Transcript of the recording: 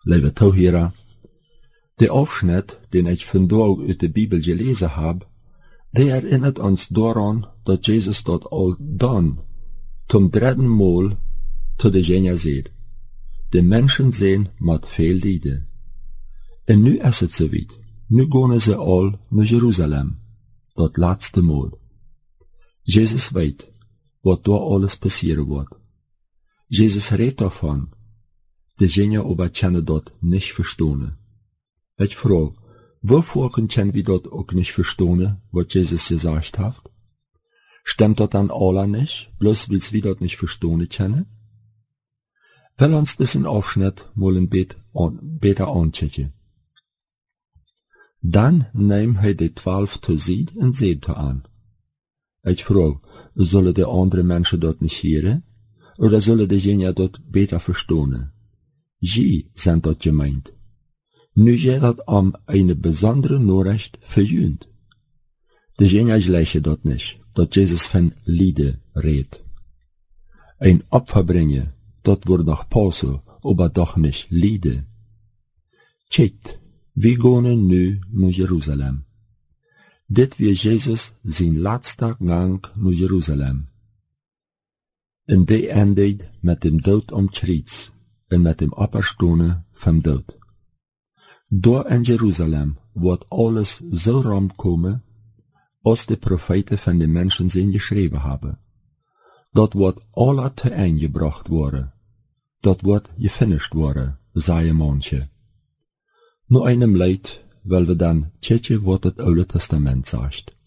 Lieve toeheerer, de Aufschnitt, den ich vandaag uit de Bibel gelezen heb, die erinnert ons daaraan dat Jezus dat al dan, zum dritten Mal, tot de Jünger zei: de mensen zijn met veel lijden. En nu is het zoiets. Nu gaan ze al naar Jeruzalem, dat laatste Mal. Jezus weet wat daar alles passeren wordt. Jezus redt daarvan. De Jünger aber kunnen dat niet verstaan. Ik vraag, waarvoor kunnen we dat ook niet verstaan, wat Jezus gezegd heeft? Stimmt dat dan alle nicht, bloß weil wir das nicht verstehen können? Will uns diesen Aufschnitt mal ein beter anschauen. Dann neemt hij de 12 te ziet en zegt aan. Ich vraag, zullen de andere mensen dat niet hören? Oder zullen de Jünger dat beter verstehen? Sie sind dat gemeint. Nu geht dat eine besondere Nachricht für Jünd. De Jünger gleichen dat nicht, dat Jezus van Lieden redt. Ein Opfer brengen, dat wordt nog Pasen, aber doch nicht Lieden. Kijk, we gaan nu naar Jeruzalem. Dit weer Jezus zijn laatste gang naar Jeruzalem. En die eindigt met dem dood om Kreuz en met dem opstaan van dood. Daar in Jeruzalem wordt alles zo ramkomen, als de profeten van de mensen zijn geschreven hebben. Dat wordt alle te eingebracht worden. Dat wordt gefinished worden, zei manche. Na einem Leid, weil we dan checken wat het Oude Testament zegt.